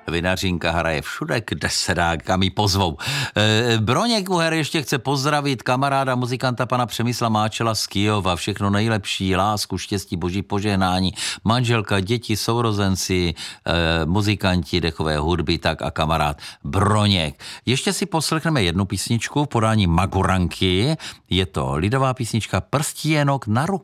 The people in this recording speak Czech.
Vinařinka hraje všude, kde se dá, kam ji pozvou. Broněk Uher ještě chce pozdravit kamaráda, muzikanta pana Přemysla Máčela z Kyjova. Všechno nejlepší, lásku, štěstí, boží požehnání, manželka, děti, sourozenci, muzikanti dechové hudby, tak a kamarád Broněk. Ještě si poslechneme jednu písničku v podání Maguranky. Je to lidová písnička Prstíjenok na ruku.